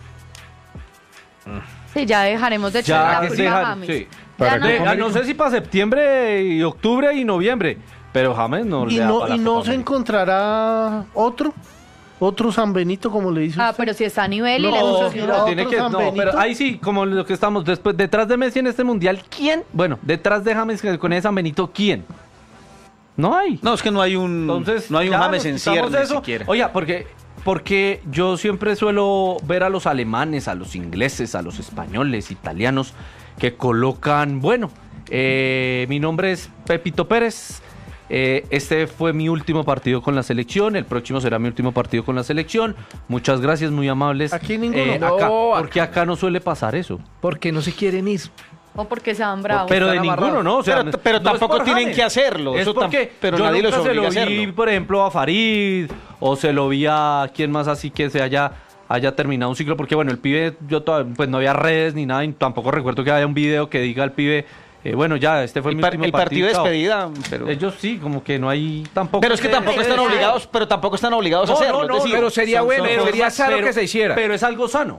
[SPEAKER 5] Sí, ya dejaremos de
[SPEAKER 3] Ya
[SPEAKER 5] echar la
[SPEAKER 3] es
[SPEAKER 5] culpa a
[SPEAKER 3] dejar-
[SPEAKER 5] James.
[SPEAKER 3] sí.
[SPEAKER 5] Ya
[SPEAKER 3] De-
[SPEAKER 5] no.
[SPEAKER 3] ah, no sé si para septiembre y octubre y noviembre, pero James no
[SPEAKER 2] ¿Y
[SPEAKER 3] le da
[SPEAKER 2] no,
[SPEAKER 3] para
[SPEAKER 2] y
[SPEAKER 3] la
[SPEAKER 2] no
[SPEAKER 3] Copa
[SPEAKER 2] se
[SPEAKER 3] América.
[SPEAKER 2] encontrará otro? ¿Otro San Benito, como le dice
[SPEAKER 5] Ah,
[SPEAKER 2] usted?
[SPEAKER 5] pero si está a nivel y
[SPEAKER 2] No,
[SPEAKER 5] le gusta.
[SPEAKER 2] sí,
[SPEAKER 3] No,
[SPEAKER 2] otro
[SPEAKER 3] tiene que,
[SPEAKER 2] San
[SPEAKER 3] no,
[SPEAKER 2] Benito.
[SPEAKER 3] pero ahí sí, como lo que estamos después, detrás de Messi en este mundial, ¿quién? Bueno, detrás de James con ese San Benito, ¿quién? No hay.
[SPEAKER 6] No, es que no hay un,
[SPEAKER 3] Entonces,
[SPEAKER 6] no hay un
[SPEAKER 3] ya
[SPEAKER 6] James
[SPEAKER 3] nos
[SPEAKER 6] en
[SPEAKER 3] quitamos
[SPEAKER 6] ciernes
[SPEAKER 3] eso.
[SPEAKER 6] siquiera.
[SPEAKER 3] Oiga, porque, porque yo siempre suelo ver a los alemanes, a los ingleses, a los españoles, italianos, que colocan, bueno, eh, mi nombre es Pepito Pérez. Eh, este fue mi último partido con la selección. El próximo será mi último partido con la selección. Muchas gracias, muy amables.
[SPEAKER 2] Aquí ninguno.
[SPEAKER 3] Eh,
[SPEAKER 4] No,
[SPEAKER 3] acá,
[SPEAKER 4] acá-
[SPEAKER 3] porque acá no suele pasar eso.
[SPEAKER 4] Porque no se quieren ir.
[SPEAKER 5] O porque se han bravo.
[SPEAKER 3] Pero de
[SPEAKER 4] están
[SPEAKER 3] ninguno,
[SPEAKER 4] amarrados.
[SPEAKER 3] ¿no? O sea,
[SPEAKER 6] Pero- pero
[SPEAKER 3] no es
[SPEAKER 6] tampoco
[SPEAKER 3] por
[SPEAKER 6] tienen
[SPEAKER 3] James.
[SPEAKER 6] que hacerlo,
[SPEAKER 3] Es
[SPEAKER 6] eso tam-
[SPEAKER 3] porque
[SPEAKER 6] pero
[SPEAKER 3] yo
[SPEAKER 6] nadie
[SPEAKER 3] nunca
[SPEAKER 6] los
[SPEAKER 3] se lo
[SPEAKER 6] obliga a
[SPEAKER 3] vi,
[SPEAKER 6] hacerlo.
[SPEAKER 3] por ejemplo, a Farid, o se lo vi a quién más así que se haya haya terminado un ciclo, porque bueno, el pibe, yo todavía, pues no había redes ni nada, y tampoco recuerdo que haya un video que diga al pibe, eh, bueno, ya, este fue
[SPEAKER 6] El,
[SPEAKER 3] mi
[SPEAKER 6] par-
[SPEAKER 3] último
[SPEAKER 6] el partido de
[SPEAKER 3] chao.
[SPEAKER 6] despedida, pero,
[SPEAKER 3] Ellos sí, como que no hay tampoco.
[SPEAKER 6] pero es que
[SPEAKER 3] se-
[SPEAKER 6] tampoco
[SPEAKER 3] se-
[SPEAKER 6] están
[SPEAKER 3] se-
[SPEAKER 6] obligados, pero tampoco están obligados a
[SPEAKER 3] No,
[SPEAKER 6] hacerlo.
[SPEAKER 3] no,
[SPEAKER 6] es
[SPEAKER 3] no,
[SPEAKER 6] decir,
[SPEAKER 4] pero sería
[SPEAKER 6] son-
[SPEAKER 4] bueno,
[SPEAKER 6] son-
[SPEAKER 3] pero
[SPEAKER 4] sería
[SPEAKER 3] es-
[SPEAKER 4] sano
[SPEAKER 3] pero-
[SPEAKER 4] que se hiciera.
[SPEAKER 3] Pero es algo sano.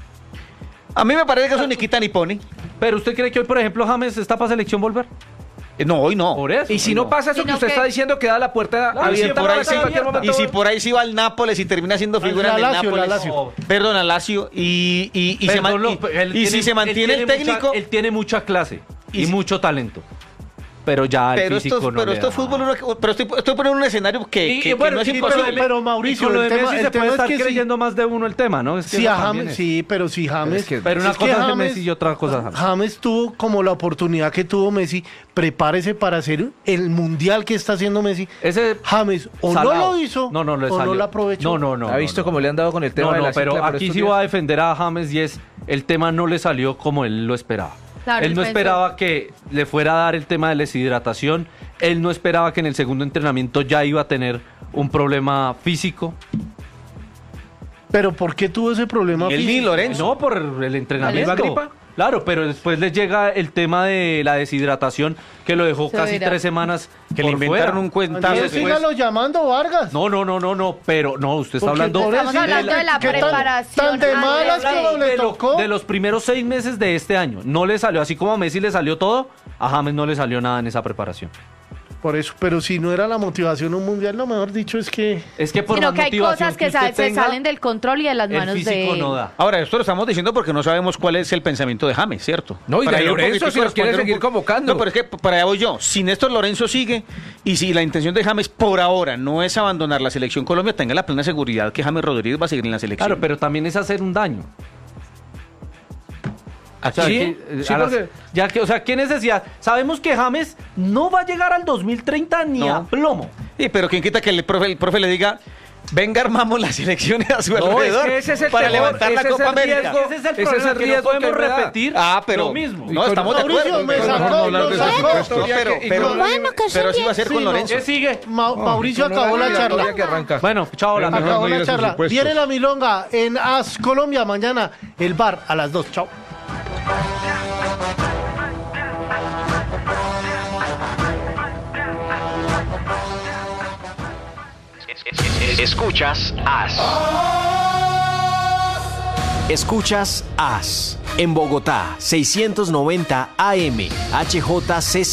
[SPEAKER 6] A mí me parece que eso ni quita ni pone.
[SPEAKER 3] Pero usted cree que hoy, por ejemplo, James está para selección volver.
[SPEAKER 6] Eh, No, hoy no.
[SPEAKER 3] Por eso.
[SPEAKER 4] Y si no pasa eso
[SPEAKER 5] Sino
[SPEAKER 4] que usted
[SPEAKER 5] que-
[SPEAKER 4] está diciendo, queda la puerta
[SPEAKER 3] Claro,
[SPEAKER 6] Y si,
[SPEAKER 4] abierta
[SPEAKER 6] por ahí
[SPEAKER 4] para que en
[SPEAKER 6] sí,
[SPEAKER 4] cualquier momento-
[SPEAKER 6] y si por ahí sí va al Nápoles y termina siendo figura
[SPEAKER 2] La
[SPEAKER 6] en el
[SPEAKER 2] Lazio, la
[SPEAKER 6] Nápoles.
[SPEAKER 2] Lazio.
[SPEAKER 6] Perdón, al Lazio. Y, y, y, se man-
[SPEAKER 3] Perdón,
[SPEAKER 6] y-
[SPEAKER 3] él
[SPEAKER 6] y
[SPEAKER 3] tiene-
[SPEAKER 6] si se
[SPEAKER 3] él
[SPEAKER 6] mantiene el
[SPEAKER 3] tiene
[SPEAKER 6] técnico.
[SPEAKER 3] mucha- él tiene mucha clase y,
[SPEAKER 6] Y si-
[SPEAKER 3] mucho talento. Pero ya el
[SPEAKER 6] pero
[SPEAKER 3] físico
[SPEAKER 6] esto,
[SPEAKER 3] no
[SPEAKER 6] pero
[SPEAKER 3] le
[SPEAKER 6] esto
[SPEAKER 3] da.
[SPEAKER 6] es fútbol, uno- pero estoy, estoy poniendo un escenario que,
[SPEAKER 3] Y-
[SPEAKER 6] que-
[SPEAKER 3] y
[SPEAKER 6] que
[SPEAKER 3] bueno,
[SPEAKER 6] no es
[SPEAKER 3] y con
[SPEAKER 6] imposible.
[SPEAKER 3] lo de-
[SPEAKER 2] Pero, Mauricio,
[SPEAKER 3] y con lo de
[SPEAKER 2] el tema-
[SPEAKER 3] Messi
[SPEAKER 2] el
[SPEAKER 3] se puede
[SPEAKER 2] tema es
[SPEAKER 3] estar
[SPEAKER 2] que sí.
[SPEAKER 3] creyendo más de uno el tema, ¿no? Es que
[SPEAKER 2] Sí,
[SPEAKER 3] eso
[SPEAKER 2] a
[SPEAKER 3] también
[SPEAKER 2] James,
[SPEAKER 3] es.
[SPEAKER 2] sí, pero si James...
[SPEAKER 4] que-
[SPEAKER 3] Pero una
[SPEAKER 2] es
[SPEAKER 3] cosa
[SPEAKER 2] que
[SPEAKER 3] es de
[SPEAKER 2] James-
[SPEAKER 3] Messi y otra cosa es James.
[SPEAKER 2] James tuvo como la oportunidad que tuvo Messi, prepárese para hacer el mundial que está haciendo Messi.
[SPEAKER 3] Ese
[SPEAKER 2] James o
[SPEAKER 3] salado.
[SPEAKER 2] no lo hizo
[SPEAKER 3] no, no le
[SPEAKER 2] o no
[SPEAKER 3] salió.
[SPEAKER 2] lo aprovechó.
[SPEAKER 3] No, no, no.
[SPEAKER 4] ¿Ha visto
[SPEAKER 3] no,
[SPEAKER 4] cómo le han dado con el tema
[SPEAKER 3] No,
[SPEAKER 4] de
[SPEAKER 3] no,
[SPEAKER 4] la
[SPEAKER 3] pero
[SPEAKER 4] cicla por
[SPEAKER 3] aquí
[SPEAKER 4] estos
[SPEAKER 3] sí
[SPEAKER 4] días?
[SPEAKER 3] voy a defender a James y es el tema no le salió como él lo esperaba.
[SPEAKER 5] Claro,
[SPEAKER 3] él no
[SPEAKER 5] él pensó-
[SPEAKER 3] esperaba que le fuera a dar el tema de deshidratación. Él no esperaba que en el segundo entrenamiento ya iba a tener un problema físico.
[SPEAKER 2] Pero ¿por qué tuvo ese problema
[SPEAKER 6] Y él ni
[SPEAKER 2] físico?
[SPEAKER 6] Lorenzo.
[SPEAKER 3] No, por el entrenamiento.
[SPEAKER 4] ¿La misma gripa?
[SPEAKER 3] Claro, pero después les llega el tema de la deshidratación que lo dejó
[SPEAKER 5] Se
[SPEAKER 3] casi
[SPEAKER 5] verá.
[SPEAKER 3] tres semanas
[SPEAKER 6] Que le
[SPEAKER 3] por
[SPEAKER 6] inventaron
[SPEAKER 3] fuera.
[SPEAKER 6] un cuentazo.
[SPEAKER 2] Entonces,
[SPEAKER 6] después.
[SPEAKER 2] sígalo llamando Vargas.
[SPEAKER 3] No, no, no, no, no, pero no, usted está
[SPEAKER 2] Porque
[SPEAKER 3] hablando...
[SPEAKER 2] por
[SPEAKER 5] Estamos
[SPEAKER 2] eso-
[SPEAKER 5] hablando de la
[SPEAKER 2] ¿qué tan-
[SPEAKER 5] preparación
[SPEAKER 2] Tan de
[SPEAKER 5] antes
[SPEAKER 2] malas
[SPEAKER 5] de-
[SPEAKER 2] como le
[SPEAKER 3] de, lo-
[SPEAKER 2] tocó.
[SPEAKER 3] de los primeros seis meses de este año. No le salió, así como a Messi le salió todo, a James no le salió nada en esa preparación.
[SPEAKER 2] Por eso, pero si no era la motivación un mundial, lo mejor dicho es que...
[SPEAKER 3] Es que por
[SPEAKER 5] Sino
[SPEAKER 3] más
[SPEAKER 5] que hay
[SPEAKER 3] motivación
[SPEAKER 5] cosas que,
[SPEAKER 3] usted
[SPEAKER 5] sa- se
[SPEAKER 3] tenga,
[SPEAKER 5] salen del control y de las
[SPEAKER 3] el
[SPEAKER 5] manos
[SPEAKER 3] físico
[SPEAKER 5] de él.
[SPEAKER 3] no da.
[SPEAKER 6] Ahora, esto lo estamos diciendo porque no sabemos cuál es el pensamiento de James, ¿cierto?
[SPEAKER 4] No, y de
[SPEAKER 6] Para ir un
[SPEAKER 4] Lorenzo,
[SPEAKER 6] poquitico
[SPEAKER 4] si los quiere
[SPEAKER 6] responder un
[SPEAKER 4] seguir
[SPEAKER 6] po-
[SPEAKER 4] convocando.
[SPEAKER 6] No, pero es que para allá voy yo. Si Néstor Lorenzo sigue y si la intención de James por ahora no es abandonar la selección Colombia, tenga la plena seguridad que James Rodríguez va a seguir en la selección.
[SPEAKER 3] Claro, pero también es hacer un daño. O sea,
[SPEAKER 4] Sí,
[SPEAKER 3] que, eh,
[SPEAKER 4] sí,
[SPEAKER 3] a las-
[SPEAKER 4] porque-
[SPEAKER 3] ya que, o sea, ¿qué necesidad? Sabemos que James no va a llegar al dos mil treinta ni
[SPEAKER 6] No.
[SPEAKER 3] a plomo.
[SPEAKER 6] Sí, pero quién quita que el profe, el profe le diga, venga, armamos las elecciones a su
[SPEAKER 4] No, es
[SPEAKER 6] alrededor
[SPEAKER 4] que ese es el
[SPEAKER 6] para
[SPEAKER 4] temor,
[SPEAKER 6] levantar la
[SPEAKER 4] ese es
[SPEAKER 6] Copa
[SPEAKER 4] el
[SPEAKER 6] América.
[SPEAKER 4] riesgo.
[SPEAKER 3] Ese es el
[SPEAKER 4] Ese
[SPEAKER 3] problema,
[SPEAKER 4] es el
[SPEAKER 3] que no
[SPEAKER 4] riesgo
[SPEAKER 3] podemos
[SPEAKER 4] que me da.
[SPEAKER 3] repetir
[SPEAKER 6] Ah, pero
[SPEAKER 3] lo mismo.
[SPEAKER 6] no, estamos de
[SPEAKER 2] Mauricio,
[SPEAKER 6] acuerdo.
[SPEAKER 2] me
[SPEAKER 6] Pero-
[SPEAKER 2] sacó,
[SPEAKER 8] no, no,
[SPEAKER 2] lo
[SPEAKER 8] no, no,
[SPEAKER 2] sacó.
[SPEAKER 8] presupuesto.
[SPEAKER 6] No, pero, pero,
[SPEAKER 7] Bueno, que
[SPEAKER 6] pero
[SPEAKER 7] sí
[SPEAKER 6] sí va a ser
[SPEAKER 2] sí,
[SPEAKER 6] con
[SPEAKER 2] no.
[SPEAKER 6] Lorenzo.
[SPEAKER 3] ¿Qué sigue?
[SPEAKER 2] Ma- Mauricio
[SPEAKER 4] Con una
[SPEAKER 2] acabó la
[SPEAKER 4] regla
[SPEAKER 2] charla.
[SPEAKER 4] que arranca.
[SPEAKER 3] Bueno, chao, la
[SPEAKER 8] Mejor
[SPEAKER 3] mejor.
[SPEAKER 2] Acabó
[SPEAKER 8] no ir
[SPEAKER 2] la
[SPEAKER 8] a
[SPEAKER 2] charla.
[SPEAKER 8] presupuestos.
[SPEAKER 2] Viene la milonga en As Colombia mañana. El bar a las dos. Chao.
[SPEAKER 11] Escuchas As. Escuchas As. En Bogotá, seiscientos noventa A M, H J C